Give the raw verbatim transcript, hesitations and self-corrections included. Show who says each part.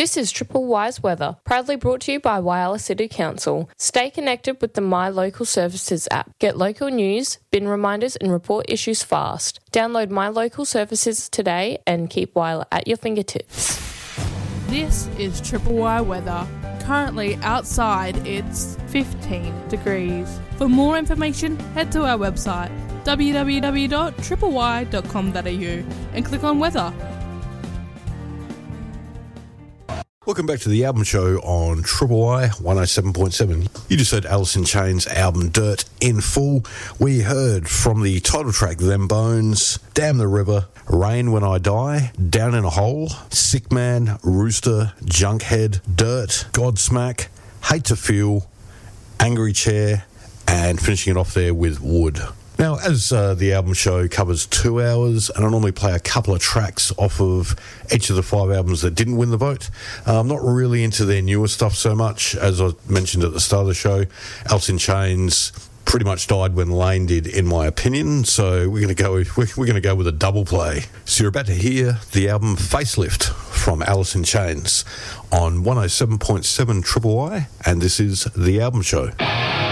Speaker 1: This is Triple Y's Weather, proudly brought to you by Whyalla City Council. Stay connected with the My Local Services app. Get local news, bin reminders and report issues fast. Download My Local Services today and keep Whyalla at your fingertips.
Speaker 2: This is Triple Y Weather. Currently outside it's fifteen degrees. For more information, head to our website w w w dot triple y dot com dot a u and click on weather.
Speaker 3: Welcome back to the album show on Triple Y one oh seven point seven. You just heard Alice in Chains' album Dirt in full. We heard from the title track Them Bones, Damn the River, Rain When I Die, Down in a Hole, Sick Man, Rooster, Junkhead, Dirt, Godsmack, Hate to Feel, Angry Chair, and finishing it off there with Wood. Now, as uh, the album show covers two hours, and I normally play a couple of tracks off of each of the five albums that didn't win the vote, uh, I'm not really into their newer stuff so much. As I mentioned at the start of the show, Alice in Chains pretty much died when Lane did, in my opinion, so we're going to go we're, we're going to go with a double play. So you're about to hear the album Facelift from Alice in Chains on one oh seven point seven Triple Y, and this is the album show.